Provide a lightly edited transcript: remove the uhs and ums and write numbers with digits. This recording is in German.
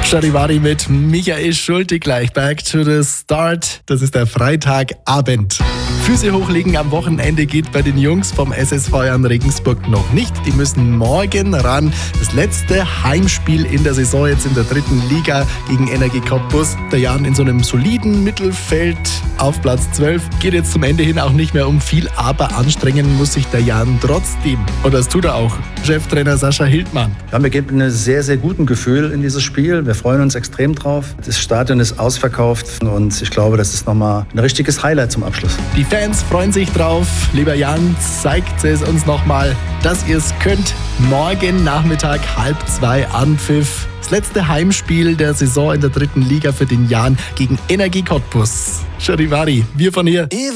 Charivari mit Michael Schulte gleich. Back to the start. Das ist der Freitagabend. Füße hochlegen am Wochenende geht bei den Jungs vom SSV Jan Regensburg noch nicht. Die müssen morgen ran. Das letzte Heimspiel in der Saison jetzt in der 3. Liga gegen Energie Cottbus. Der Jan in so einem soliden Mittelfeld auf Platz 12. Geht jetzt zum Ende hin auch nicht mehr um viel, aber anstrengen muss sich der Jan trotzdem. Und das tut er auch. Cheftrainer Sascha Hildmann. Ja, wir geben ein sehr, sehr guten Gefühl in dieses Spiel. Wir freuen uns extrem drauf. Das Stadion ist ausverkauft und ich glaube, das ist nochmal ein richtiges Highlight zum Abschluss. Die Fans freuen sich drauf. Lieber Jan, zeigt es uns nochmal, dass ihr es könnt. Morgen Nachmittag 1:30 Anpfiff. Das letzte Heimspiel der Saison in der 3. Liga für den Jan gegen Energie Cottbus. Charivari, wir von hier.